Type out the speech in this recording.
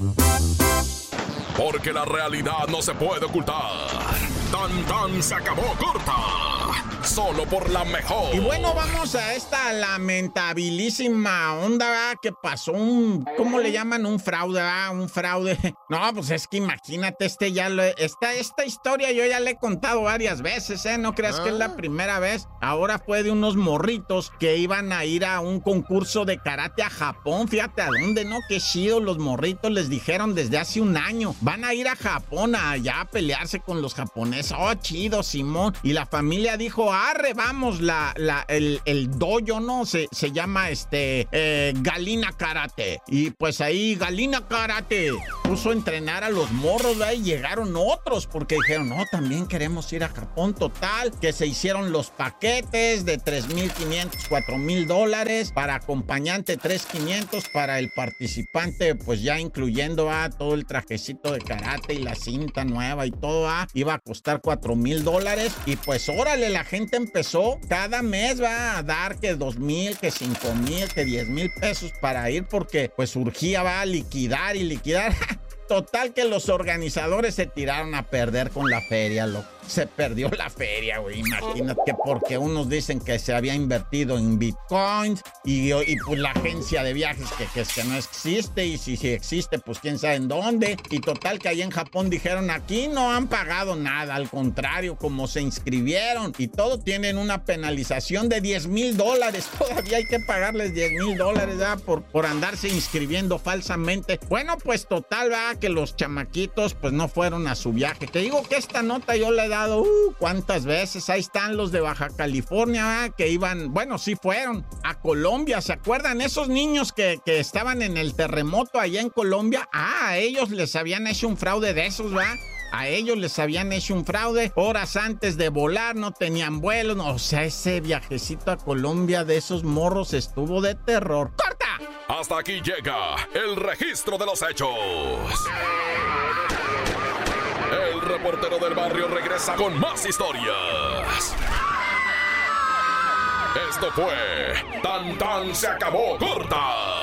Porque la realidad no se puede ocultar. Tan tan se acabó corta. Solo por la mejor. Y bueno, vamos a esta lamentabilísima onda, ¿verdad? Que pasó ¿cómo le llaman? Un fraude, ¿verdad? Un fraude. No, pues es que imagínate, esta historia yo ya le he contado varias veces, ¿eh? No creas que es la primera vez. Ahora fue de unos morritos que iban a ir a un concurso de karate a Japón. Fíjate a dónde, ¿no? Qué chido, los morritos les dijeron desde hace un año. Van a ir a Japón allá a pelearse con los japoneses. Oh, chido, Simón. Y la familia dijo, arre, vamos, el dojo, ¿no? Se llama Galina Karate. Y pues ahí Galina Karate puso a entrenar a los morros, ¿verdad? Y llegaron otros porque dijeron, no, también queremos ir a Japón. Total, que se hicieron los paquetes de $3,500, $4,000 para acompañante, $3,500 para el participante, pues ya incluyendo todo el trajecito de karate y la cinta nueva y todo, iba a costar $4,000. Y pues órale, la gente empezó cada mes va a dar que 2,000, que 5,000, que 10,000 pesos para ir porque pues urgía, va a liquidar y liquidar. Total que los organizadores se tiraron a perder con la feria, loco. Se perdió la feria, güey. Imagínate que porque unos dicen que se había invertido en bitcoins y pues la agencia de viajes que no existe, y si existe, pues quién sabe en dónde. Y total que allá en Japón dijeron, aquí no han pagado nada, al contrario, como se inscribieron y todo, tienen una penalización de $10,000. Todavía hay que pagarles $10,000, ¿verdad? Por andarse inscribiendo falsamente. Bueno, pues total, ¿verdad? Que los chamaquitos pues no fueron a su viaje. Te digo que esta nota yo la he dado cuántas veces. Ahí están los de Baja California, ¿verdad? Que iban, bueno, sí fueron a Colombia. ¿Se acuerdan? Esos niños que estaban en el terremoto allá en Colombia. A ellos les habían hecho un fraude de esos, ¿verdad? A ellos les habían hecho un fraude horas antes de volar, no tenían vuelos. O sea, ese viajecito a Colombia de esos morros estuvo de terror. ¡Corta! Hasta aquí llega el registro de los hechos. El reportero del barrio regresa con más historias. Esto fue Tan Tan se acabó corta.